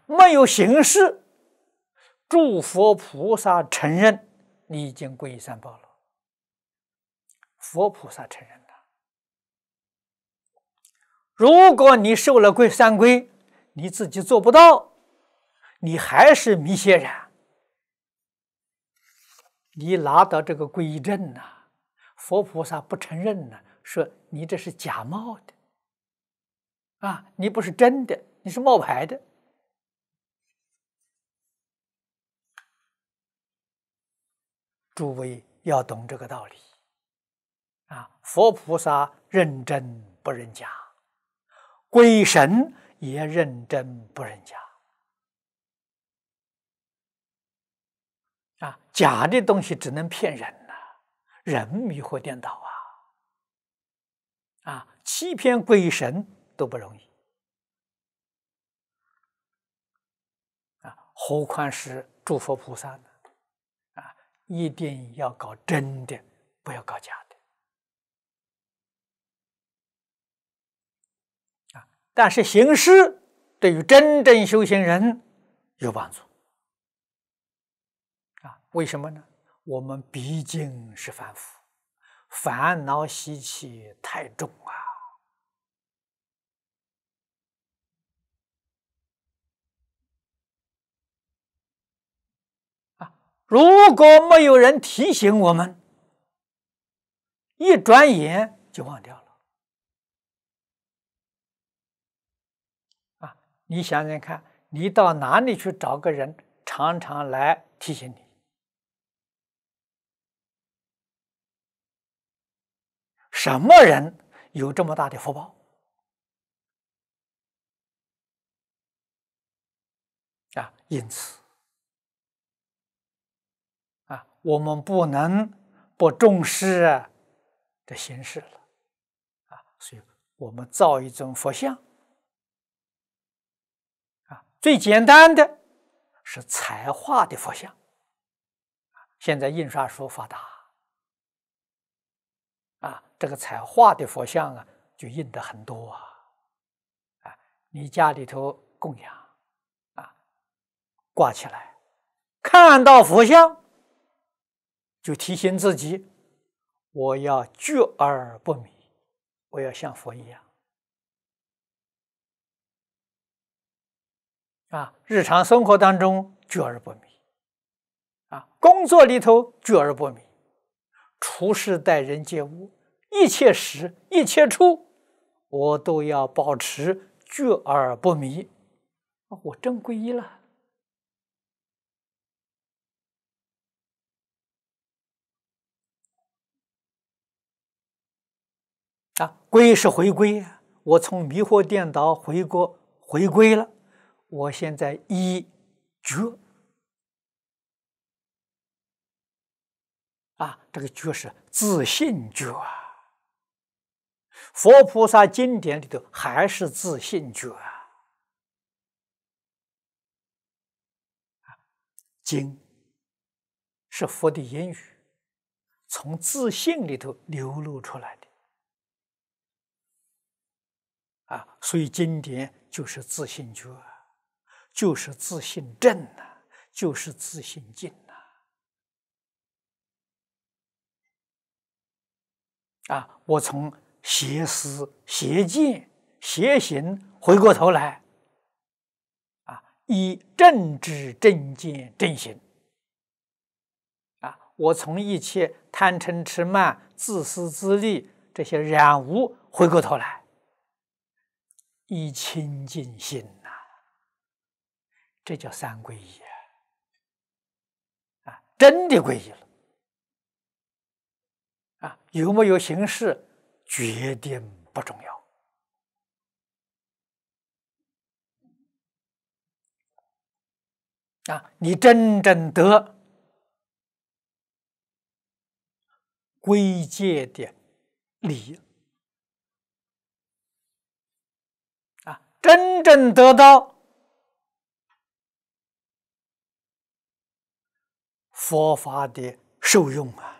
没有形式，诸佛菩萨承认你已经皈依三宝了。佛菩萨承认了。如果你受了三皈，你自己做不到，你还是迷邪染，你拿到这个皈依证呢，佛菩萨不承认呢，说你这是假冒的，你不是真的，你是冒牌的。诸位要懂这个道理佛菩萨认真不认假，鬼神也认真不认假假的东西只能骗人人迷惑颠倒欺骗鬼神都不容易何况是诸佛菩萨呢？一定要搞真的，不要搞假的但是行施对于真正修行人有帮助为什么呢？我们毕竟是凡夫，烦恼习气太重如果没有人提醒我们，一转眼就忘掉了你想想看，你到哪里去找个人常常来提醒你？什么人有这么大的福报因此我们不能不重视这形式了所以我们造一尊佛像最简单的是彩画的佛像现在印刷术发达这个彩画的佛像就印得很多你家里头供养挂起来，看到佛像就提醒自己，我要觉而不迷，我要像佛一样日常生活当中觉而不迷工作里头觉而不迷，处事待人接物，一切时一切处，我都要保持觉而不迷我真皈依了归是回归我从迷惑颠倒回归了，我现在依觉这个觉是自信觉佛菩萨经典里头还是自信觉经是佛的言语，从自信里头流露出来的所以经典就是自信觉就是自信正就是自信境我从邪思邪见邪行回过头来以正知正见正行我从一切贪嗔痴慢自私自利这些染污回过头来以清净心这叫三皈依真的皈依了有没有形式决定不重要你真正得归戒的理真正得到佛法的受用